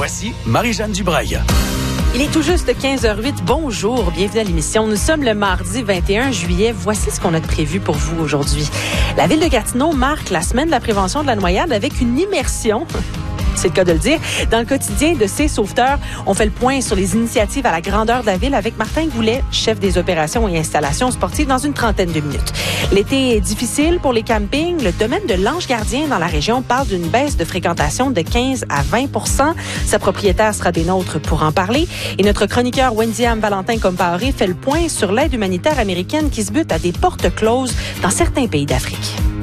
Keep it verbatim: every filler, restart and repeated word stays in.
Voici Marie-Jeanne Dubreuil. Il est tout juste quinze heures huit. Bonjour, bienvenue à l'émission. Nous sommes le mardi vingt et un juillet. Voici ce qu'on a de prévu pour vous aujourd'hui. La ville de Gatineau marque la semaine de la prévention de la noyade avec une immersion. C'est le cas de le dire. Dans le quotidien de ces sauveteurs, on fait le point sur les initiatives à la grandeur de la ville avec Martin Goulet, chef des opérations et installations sportives, dans une trentaine de minutes. L'été est difficile pour les campings. Le domaine de l'Ange Gardien dans la région parle d'une baisse de fréquentation de quinze à vingt pour cent. Sa propriétaire sera des nôtres pour en parler. Et notre chroniqueur Wendy-Am Valentin-Compaoré fait le point sur l'aide humanitaire américaine qui se bute à des portes closes dans certains pays d'Afrique.